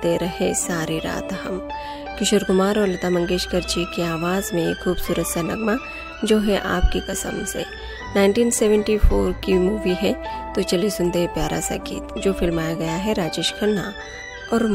तड़पते रहे सारी रात हम। किशोर कुमार और लता मंगेशकर जी की आवाज़ में एक खूबसूरत सा नगमा जो है आपकी कसम से। 1974 की मूवी है, तो चलिए सुनते हैं प्यारा सा गीत जो फिल्माया गया है राजेश खन्ना और